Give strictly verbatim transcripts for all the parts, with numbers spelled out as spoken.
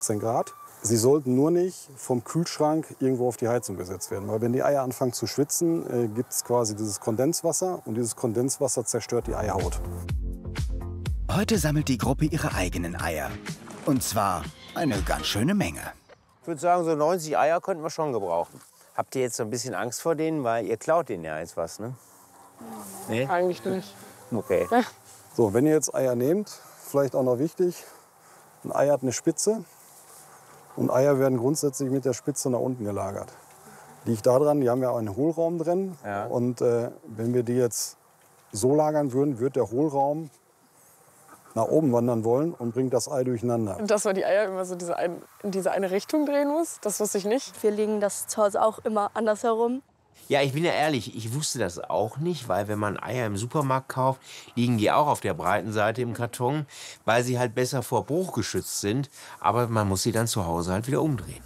achtzehn Grad. Sie sollten nur nicht vom Kühlschrank irgendwo auf die Heizung gesetzt werden. Weil wenn die Eier anfangen zu schwitzen, äh, gibt es quasi dieses Kondenswasser. Und dieses Kondenswasser zerstört die Eierhaut. Heute sammelt die Gruppe ihre eigenen Eier. Und zwar eine ganz schöne Menge. Ich würde sagen, so neunzig Eier könnten wir schon gebrauchen. Habt ihr jetzt so ein bisschen Angst vor denen? Weil ihr klaut denen ja jetzt was, ne? Nee? Eigentlich nicht. Okay. So, wenn ihr jetzt Eier nehmt, vielleicht auch noch wichtig, ein Ei hat eine Spitze. Und Eier werden grundsätzlich mit der Spitze nach unten gelagert. Liegt daran, die haben ja einen Hohlraum drin. Ja. Und äh, wenn wir die jetzt so lagern würden, wird der Hohlraum nach oben wandern wollen und bringt das Ei durcheinander. Und dass man die Eier immer so diese ein, in diese eine Richtung drehen muss, das wusste ich nicht. Wir legen das zu Hause auch immer andersherum. Ja, ich bin ja ehrlich, ich wusste das auch nicht, weil wenn man Eier im Supermarkt kauft, liegen die auch auf der breiten Seite im Karton, weil sie halt besser vor Bruch geschützt sind. Aber man muss sie dann zu Hause halt wieder umdrehen.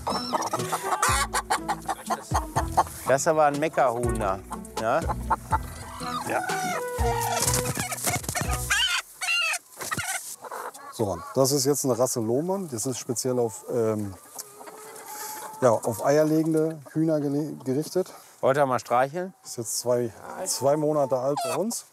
Das ist aber ein Meckerhuhn da. Ja? Ja. So, das ist jetzt eine Rasse Lohmann. Das ist speziell auf, ähm, ja, auf eierlegende Hühner gerichtet. Wollt ihr mal streicheln? Ist jetzt zwei, zwei Monate alt bei uns.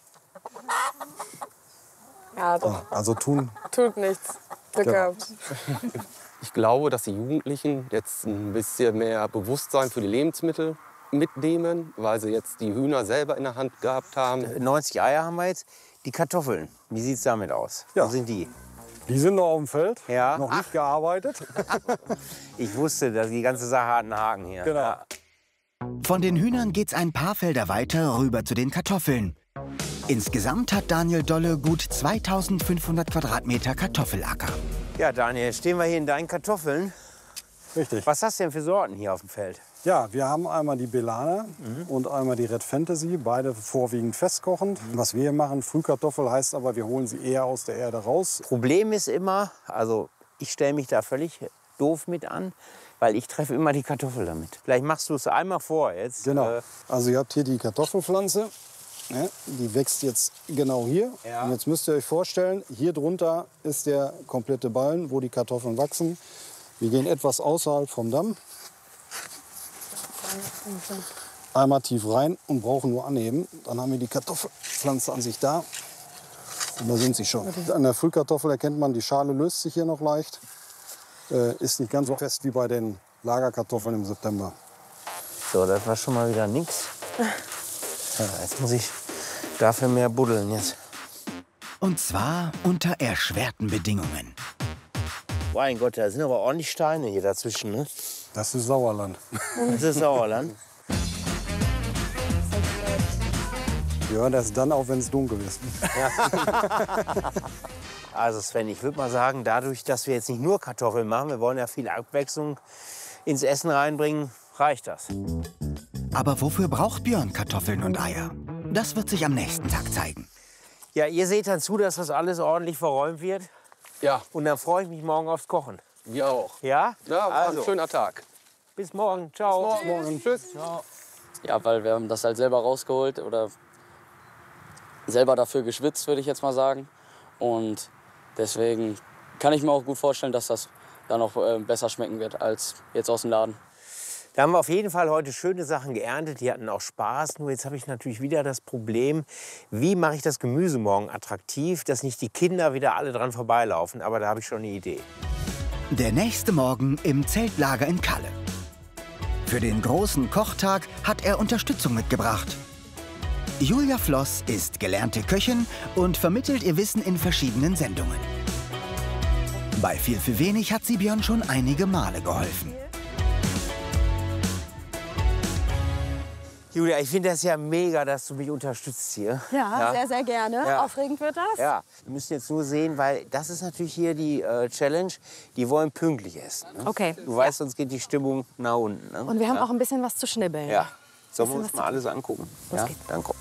Ja, doch. Also tun. Tut nichts. Glück Ja. gehabt. Ich glaube, dass die Jugendlichen jetzt ein bisschen mehr Bewusstsein für die Lebensmittel mitnehmen, weil sie jetzt die Hühner selber in der Hand gehabt haben. neunzig Eier haben wir jetzt. Die Kartoffeln, wie sieht es damit aus? Ja. Wo sind die? Die sind noch auf dem Feld, Ja. noch nicht gearbeitet. Ich wusste, dass die ganze Sache hat einen Haken hier. Genau. Ja. Von den Hühnern geht's ein paar Felder weiter rüber zu den Kartoffeln. Insgesamt hat Daniel Dolle gut zweitausendfünfhundert Quadratmeter Kartoffelacker. Ja, Daniel, jetzt stehen wir hier in deinen Kartoffeln. Richtig. Was hast du denn für Sorten hier auf dem Feld? Ja, wir haben einmal die Belana Mhm. und einmal die Red Fantasy, beide vorwiegend festkochend. Was wir hier machen, Frühkartoffel, heißt aber, wir holen sie eher aus der Erde raus. Problem ist immer, also ich stelle mich da völlig doof mit an, weil ich treffe immer die Kartoffel damit. Vielleicht machst du es einmal vor jetzt. Genau. Äh, Also ihr habt hier die Kartoffelpflanze, ja, die wächst jetzt genau hier. Ja. Und jetzt müsst ihr euch vorstellen, hier drunter ist der komplette Ballen, wo die Kartoffeln wachsen. Wir gehen etwas außerhalb vom Damm. Einmal tief rein und brauchen nur anheben. Dann haben wir die Kartoffelpflanze an sich da. Und da sind sie schon. An der Frühkartoffel erkennt man, die Schale löst sich hier noch leicht. Äh, ist nicht ganz so fest wie bei den Lagerkartoffeln im September. so, das war schon mal wieder nix. Ja, jetzt muss ich dafür mehr buddeln jetzt. Und zwar unter erschwerten Bedingungen. Mein Gott, da sind aber ordentlich Steine hier dazwischen, ne? Das ist Sauerland. Das ist Sauerland. Wir hören das dann auf, wenn es dunkel ist. Also Sven, ich würde mal sagen, dadurch, dass wir jetzt nicht nur Kartoffeln machen, wir wollen ja viel Abwechslung ins Essen reinbringen, reicht das. Aber wofür braucht Björn Kartoffeln und Eier? Das wird sich am nächsten Tag zeigen. Ja, ihr seht dann zu, dass das alles ordentlich verräumt wird. Ja, Und dann freue ich mich morgen aufs Kochen. wir auch. Ja? Ja, war Also, ein schöner Tag. bis morgen. Ciao. Bis morgen. Tschüss. Ja, weil wir haben das halt selber rausgeholt oder selber dafür geschwitzt, würde ich jetzt mal sagen. Und deswegen kann ich mir auch gut vorstellen, dass das dann noch äh, besser schmecken wird als jetzt aus dem Laden. Da haben wir auf jeden Fall heute schöne Sachen geerntet. Die hatten auch Spaß. Nur jetzt habe ich natürlich wieder das Problem, wie mache ich das Gemüse morgen attraktiv, dass nicht die Kinder wieder alle dran vorbeilaufen. Aber da habe ich schon eine Idee. Der nächste Morgen im Zeltlager in Kalle. Für den großen Kochtag hat er Unterstützung mitgebracht. Julia Floss ist gelernte Köchin und vermittelt ihr Wissen in verschiedenen Sendungen. Bei Viel für wenig hat sie Björn schon einige Male geholfen. Julia, ich finde das ja mega, dass du mich unterstützt hier. Ja, sehr, sehr gerne. Ja. Aufregend wird das. Ja, wir müssen jetzt nur sehen, weil das ist natürlich hier die äh, Challenge. Die wollen pünktlich essen. Ne? Okay. Du weißt, sonst geht die Stimmung nach unten. Ne? Und wir haben ja. auch ein bisschen was zu schnibbeln. Ja. Sollen wir Bisschen uns was mal zu- alles angucken? Los Ja, geht's. dann komm.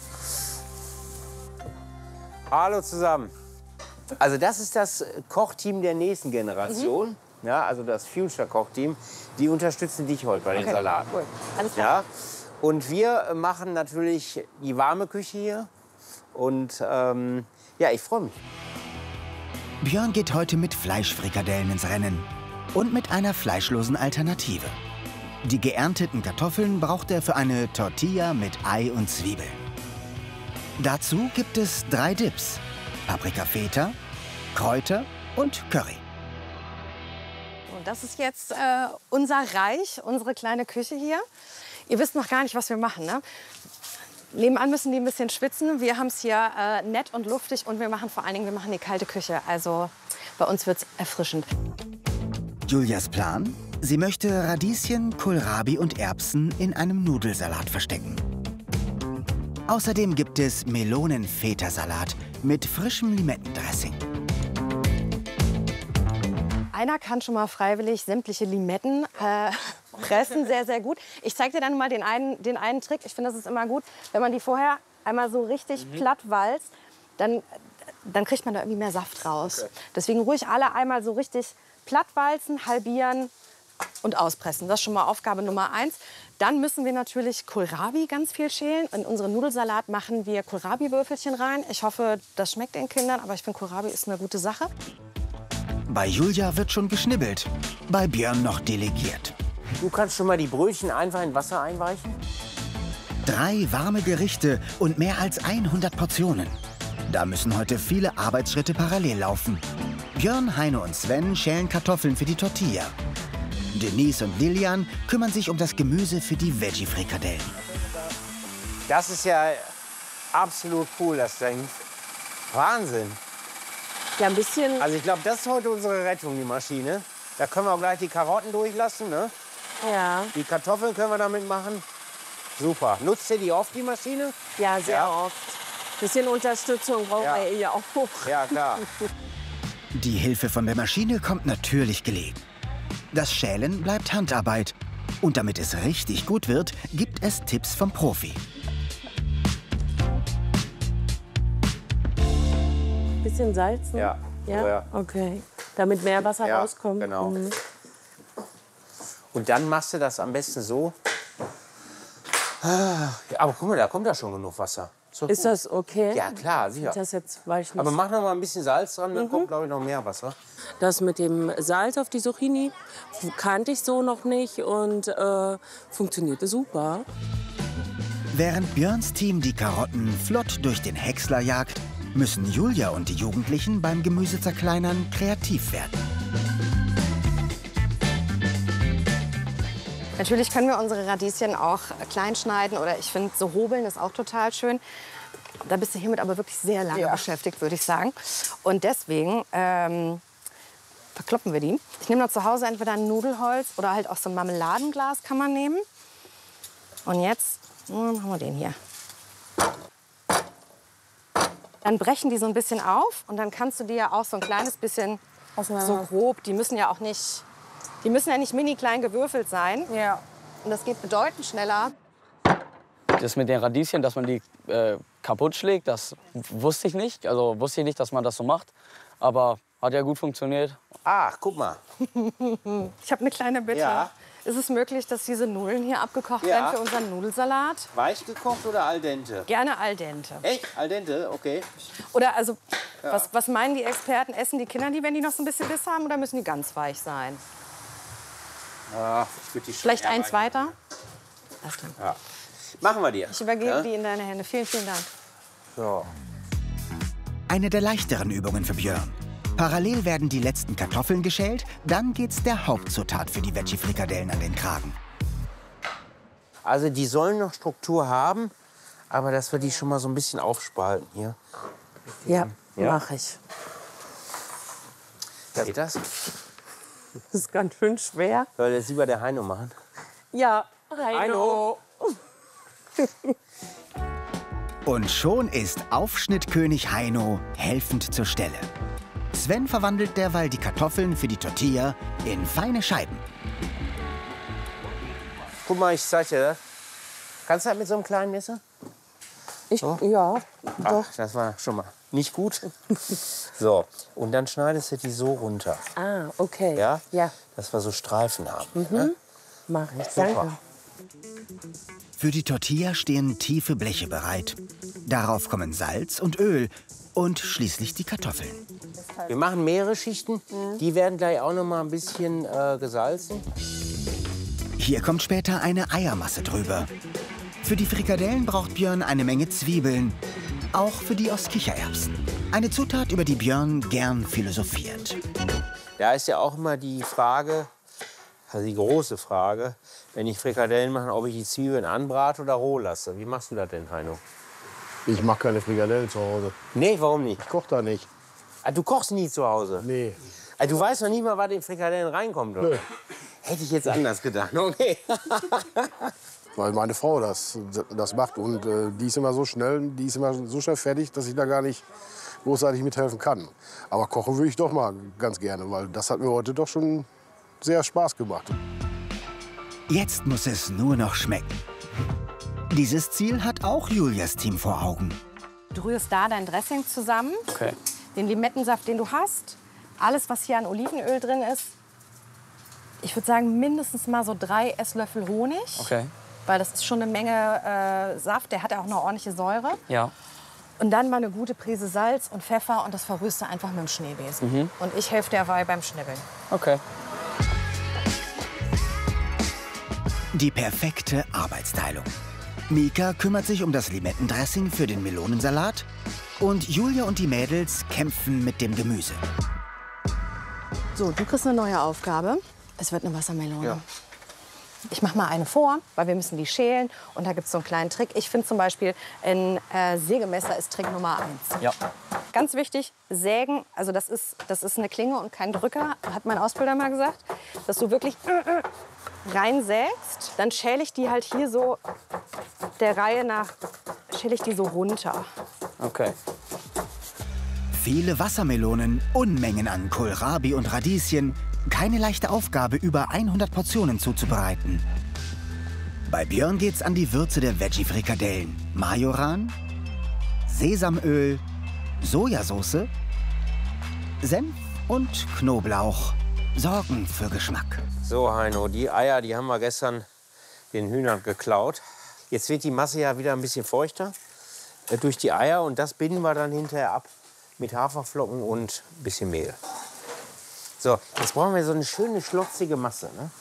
Hallo zusammen. Also das ist das Kochteam der nächsten Generation. Ja, also das Future-Kochteam. Die unterstützen dich heute bei den Okay, Salaten. cool. Alles klar. Ja. Und wir machen natürlich die warme Küche hier. Und ähm, ja, ich freue mich. Björn geht heute mit Fleischfrikadellen ins Rennen. und mit einer fleischlosen Alternative. Die geernteten Kartoffeln braucht er für eine Tortilla mit Ei und Zwiebeln. Dazu gibt es drei Dips: Paprika Feta, Kräuter und Curry. Und das ist jetzt äh, unser Reich, unsere kleine Küche hier. Ihr wisst noch gar nicht, was wir machen, ne? Nebenan müssen die ein bisschen schwitzen. Wir haben es hier äh, nett und luftig und wir machen vor allen Dingen, wir machen die kalte Küche. Also bei uns wird es erfrischend. Julias Plan? Sie möchte Radieschen, Kohlrabi und Erbsen in einem Nudelsalat verstecken. Außerdem gibt es Melonen-Feta-Salat mit frischem Limettendressing. Einer kann schon mal freiwillig sämtliche Limetten äh, pressen, sehr, sehr gut. Ich zeige dir dann mal den einen, den einen Trick. Ich finde, das ist immer gut, wenn man die vorher einmal so richtig mhm. platt walzt, dann, dann kriegt man da irgendwie mehr Saft raus. Okay. Deswegen ruhig alle einmal so richtig platt walzen, halbieren und auspressen. Das ist schon mal Aufgabe Nummer eins. Dann müssen wir natürlich Kohlrabi ganz viel schälen. In unseren Nudelsalat machen wir Kohlrabi-Würfelchen rein. Ich hoffe, das schmeckt den Kindern, aber ich finde, Kohlrabi ist eine gute Sache. Bei Julia wird schon geschnibbelt, bei Björn noch delegiert. Du kannst schon mal die Brötchen einfach in Wasser einweichen? Drei warme Gerichte und mehr als hundert Portionen. Da müssen heute viele Arbeitsschritte parallel laufen. Björn, Heino und Sven schälen Kartoffeln für die Tortilla. Denise und Lilian kümmern sich um das Gemüse für die Veggie-Frikadellen. Das ist ja absolut cool, das Ding. Wahnsinn. Ja, ein bisschen. Also ich glaube, das ist heute unsere Rettung, die Maschine. Da können wir auch gleich die Karotten durchlassen, ne? Ja. Die Kartoffeln können wir damit machen. Super. Nutzt ihr die oft, die Maschine? Ja, sehr Ja. oft. Bisschen Unterstützung brauchen Ja. wir ja auch. Ja, klar. Die Hilfe von der Maschine kommt natürlich gelegen. Das Schälen bleibt Handarbeit. Und damit es richtig gut wird, gibt es Tipps vom Profi. Bisschen salzen? Ja. Ja? Oh ja. Okay. Damit mehr Wasser Ja, rauskommt? genau. Mhm. Und dann machst du das am besten so. Ah, aber guck mal, da kommt ja schon genug Wasser. So Ist gut. das okay? Ja, klar, sicher. Das jetzt weiß ich nicht. Aber mach noch mal ein bisschen Salz dran, dann kommt, glaube ich, noch mehr Wasser. Das mit dem Salz auf die Zucchini kannte ich so noch nicht und äh, funktionierte super. Während Björns Team die Karotten flott durch den Häcksler jagt, müssen Julia und die Jugendlichen beim Gemüse zerkleinern kreativ werden. Natürlich können wir unsere Radieschen auch klein schneiden oder ich finde, so hobeln ist auch total schön. Da bist du hiermit aber wirklich sehr lange Ja. beschäftigt, würde ich sagen. Und deswegen ähm, verkloppen wir die. Ich nehme noch zu Hause entweder ein Nudelholz oder halt auch so ein Marmeladenglas kann man nehmen. Und jetzt hm, machen wir den hier. Dann brechen die so ein bisschen auf und dann kannst du die ja auch so ein kleines bisschen so grob, die müssen ja auch nicht, die müssen ja nicht mini klein gewürfelt sein. Ja. Und das geht bedeutend schneller. Das mit den Radieschen, dass man die äh, kaputt schlägt, das wusste ich nicht. Also wusste ich nicht, dass man das so macht. Aber hat ja gut funktioniert. Ach, guck mal. Ich habe eine kleine Bitte. Ja. Ist es möglich, dass diese Nudeln hier abgekocht Ja. werden für unseren Nudelsalat? Weich gekocht oder al dente? Gerne al dente. Echt? Al dente? Okay. Oder also, was, was meinen die Experten? Essen die Kinder die, wenn die noch so ein bisschen Biss haben, oder müssen die ganz weich sein? Ja, ich würde die schon Vielleicht eher eins weich- weiter? Alles klar. Ja. Machen wir dir. Ich übergebe Ja? die in deine Hände. Vielen, vielen Dank. So. Eine der leichteren Übungen für Björn. Parallel werden die letzten Kartoffeln geschält, dann geht's der Hauptzutat für die Veggie-Frikadellen an den Kragen. Also die sollen noch Struktur haben, aber dass wir die schon mal so ein bisschen aufspalten hier. Ja, Ja. mache ich. Geht das? Das ist ganz schön schwer. Soll das lieber der Heino machen? Ja, Heino. Und schon ist Aufschnittkönig Heino helfend zur Stelle. Sven verwandelt derweil die Kartoffeln für die Tortilla in feine Scheiben. Guck mal, ich zeig dir das. Kannst du das mit so einem kleinen Messer? Ich, ja, Ach, das war schon mal nicht gut. So, und dann schneidest du die so runter. ah, okay. Ja? Ja, Dass wir so Streifen haben. Ne? mache ich. Super. Danke. Für die Tortilla stehen tiefe Bleche bereit. Darauf kommen Salz und Öl und schließlich die Kartoffeln. Wir machen mehrere Schichten. Die werden gleich auch noch mal ein bisschen äh, gesalzen. Hier kommt später eine Eiermasse drüber. Für die Frikadellen braucht Björn eine Menge Zwiebeln. Auch für die aus Kichererbsen. Eine Zutat, über die Björn gern philosophiert. Da ist ja auch immer die Frage, also die große Frage, wenn ich Frikadellen mache, ob ich die Zwiebeln anbrate oder roh lasse. Wie machst du das denn, Heino? Ich mache keine Frikadellen zu Hause. Nee, warum nicht? Ich koche da nicht. Ah, du kochst nie zu Hause? Nee. Ah, du weißt noch nicht mal, was in Frikadellen reinkommt, oder? Nö. Hätte ich jetzt anders gedacht, okay. Weil meine Frau das, das macht. Und äh, die ist immer so schnell, die ist immer so schnell fertig, dass ich da gar nicht großartig mithelfen kann. Aber kochen würde ich doch mal ganz gerne, weil das hat mir heute doch schon sehr Spaß gemacht. Jetzt muss es nur noch schmecken. Dieses Ziel hat auch Julias Team vor Augen. Du rührst da dein Dressing zusammen, Okay. den Limettensaft, den du hast, alles, was hier an Olivenöl drin ist. Ich würde sagen, mindestens mal so drei Esslöffel Honig. Okay. Weil das ist schon eine Menge äh, Saft, der hat ja auch eine ordentliche Säure. Ja. Und dann mal eine gute Prise Salz und Pfeffer und das verrührst du einfach mit dem Schneebesen. Mhm. Und ich helfe dabei beim Schnibbeln. Okay. Die perfekte Arbeitsteilung. Mika kümmert sich um das Limettendressing für den Melonensalat und Julia und die Mädels kämpfen mit dem Gemüse. So, du kriegst eine neue Aufgabe. Es wird eine Wassermelone. Ja. Ich mache mal eine vor, weil wir müssen die schälen. Und da gibt es so einen kleinen Trick. Ich finde zum Beispiel, ein äh, Sägemesser ist Trick Nummer eins. Ja. Ganz wichtig, sägen, also das ist, das ist eine Klinge und kein Drücker, hat mein Ausbilder mal gesagt. Dass du wirklich reinsägst, dann schäle ich die halt hier so der Reihe nach, schäle ich die so runter. Okay. Viele Wassermelonen, Unmengen an Kohlrabi und Radieschen. Keine leichte Aufgabe, über hundert Portionen zuzubereiten. Bei Björn geht's an die Würze der Veggie-Frikadellen. Majoran, Sesamöl, Sojasauce, Senf und Knoblauch sorgen für Geschmack. So, Heino, die Eier, die haben wir gestern den Hühnern geklaut. Jetzt wird die Masse ja wieder ein bisschen feuchter äh, durch die Eier. Und das binden wir dann hinterher ab mit Haferflocken und ein bisschen Mehl. So, jetzt brauchen wir so eine schöne, schlotzige Masse. Ne?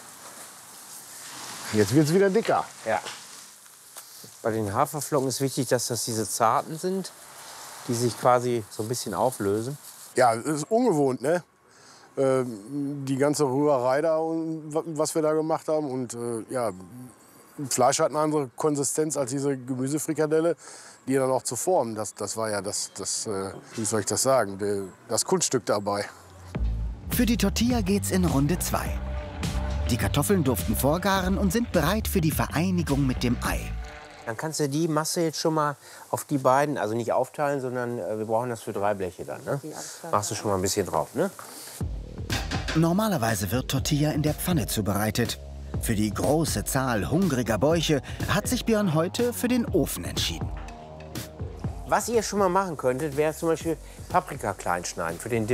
Jetzt wird es wieder dicker. Ja. Bei den Haferflocken ist wichtig, dass das diese zarten sind, die sich quasi so ein bisschen auflösen. Ja, es ist ungewohnt, ne? Ähm, die ganze Rührerei da, und was wir da gemacht haben. Und äh, ja, Fleisch hat eine andere Konsistenz als diese Gemüsefrikadelle, die dann auch zu formen. Das, das war ja das, das äh, wie soll ich das sagen, das Kunststück dabei. Für die Tortilla geht's in Runde zwei. Die Kartoffeln durften vorgaren und sind bereit für die Vereinigung mit dem Ei. Dann kannst du die Masse jetzt schon mal auf die beiden, also nicht aufteilen, sondern äh, wir brauchen das für drei Bleche dann. Ne? Machst du schon mal ein bisschen drauf, ne? Normalerweise wird Tortilla in der Pfanne zubereitet. Für die große Zahl hungriger Bäuche hat sich Björn heute für den Ofen entschieden. Was ihr schon mal machen könntet, wäre zum Beispiel Paprika klein schneiden für den Dip.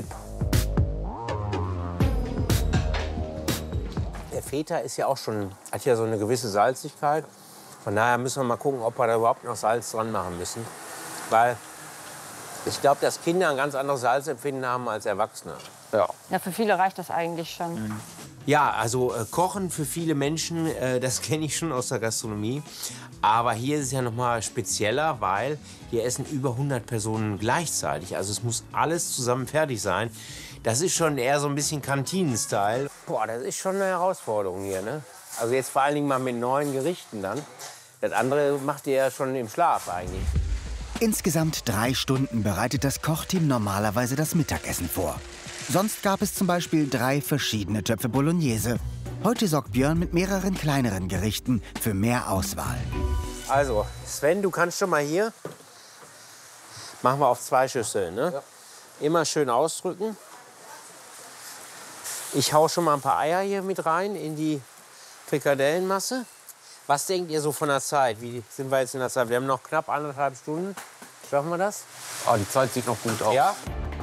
Der Feta ist ja auch schon, hat ja so eine gewisse Salzigkeit. Von daher müssen wir mal gucken, ob wir da überhaupt noch Salz dran machen müssen. Weil ich glaube, dass Kinder ein ganz anderes Salzempfinden haben als Erwachsene. Ja. Ja, für viele reicht das eigentlich schon. Ja, also äh, Kochen für viele Menschen, äh, das kenne ich schon aus der Gastronomie. Aber hier ist es ja noch mal spezieller, weil hier essen über hundert Personen gleichzeitig. Also es muss alles zusammen fertig sein. Das ist schon eher so ein bisschen Kantinen-Style. Boah, das ist schon eine Herausforderung hier, ne? Also jetzt vor allen Dingen mal mit neuen Gerichten dann. Das andere macht ihr ja schon im Schlaf eigentlich. Insgesamt drei Stunden bereitet das Kochteam normalerweise das Mittagessen vor. Sonst gab es zum Beispiel drei verschiedene Töpfe Bolognese. Heute sorgt Björn mit mehreren kleineren Gerichten für mehr Auswahl. Also, Sven, du kannst schon mal hier. Machen wir auf zwei Schüsseln, ne? Ja. Immer schön ausdrücken. Ich hau schon mal ein paar Eier hier mit rein in die Frikadellenmasse. Was denkt ihr so von der Zeit? Wie sind wir jetzt in der Zeit? Wir haben noch knapp anderthalb Stunden. Schaffen wir das? Ah, die Zeit sieht noch gut aus. Ja?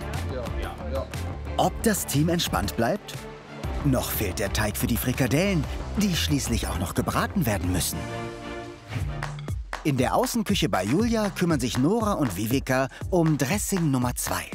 Ob das Team entspannt bleibt? Noch fehlt der Teig für die Frikadellen, die schließlich auch noch gebraten werden müssen. In der Außenküche bei Julia kümmern sich Nora und Vivica um Dressing Nummer zwei.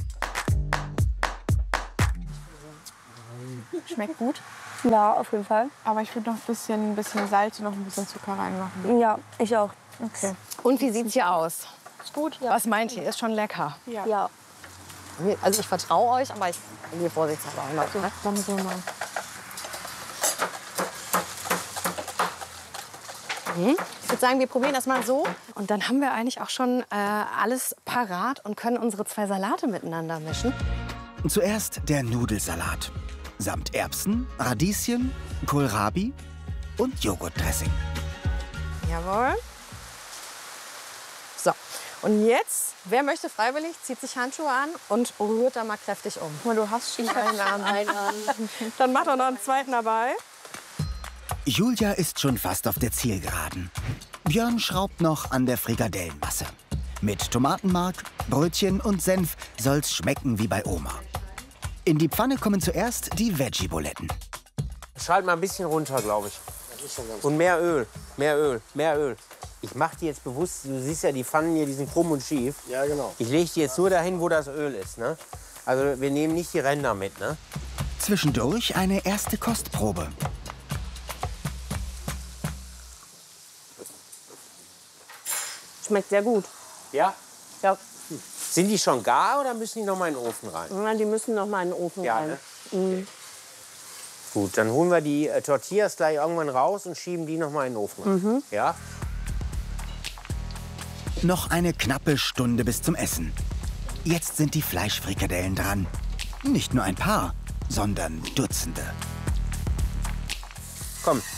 Schmeckt gut. Ja, auf jeden Fall. Aber ich würde noch ein bisschen, ein bisschen Salz und noch ein bisschen Zucker reinmachen. Ja, ich auch. Okay. Und wie sieht's hier aus? Ist gut. Ja. Was meint ihr? Ist schon lecker? Ja. Ja. Also ich vertraue euch, aber ich gehe vorsichtshalber auch noch. Ne? Dann so mal. Mhm. Ich würde sagen, wir probieren das mal so. Und dann haben wir eigentlich auch schon äh, alles parat und können unsere zwei Salate miteinander mischen. Zuerst der Nudelsalat. Samt Erbsen, Radieschen, Kohlrabi und Joghurtdressing. Jawohl. So, und jetzt, wer möchte freiwillig, zieht sich Handschuhe an und rührt da mal kräftig um. Oh, du hast schon einen Arm. Einen Arm. Dann macht doch noch einen zweiten dabei. Julia ist schon fast auf der Zielgeraden. Björn schraubt noch an der Frikadellenmasse. Mit Tomatenmark, Brötchen und Senf soll's schmecken wie bei Oma. In die Pfanne kommen zuerst die Veggie-Buletten. Schalt mal ein bisschen runter, glaube ich. Und mehr Öl, mehr Öl, mehr Öl. Ich mache die jetzt bewusst, du siehst ja, die Pfannen hier, die sind krumm und schief. Ja, genau. Ich lege die jetzt nur dahin, wo das Öl ist. Ne? Also wir nehmen nicht die Ränder mit. Ne? Zwischendurch eine erste Kostprobe. Schmeckt sehr gut. Ja? Ja. Sind die schon gar oder müssen die noch mal in den Ofen rein? Ja, die müssen noch mal in den Ofen Ja, rein. ne? Mhm. Gut, dann holen wir die äh, Tortillas gleich irgendwann raus und schieben die noch mal in den Ofen rein. Mhm. Ja? Noch eine knappe Stunde bis zum Essen. Jetzt sind die Fleischfrikadellen dran. Nicht nur ein paar, sondern Dutzende. Komm,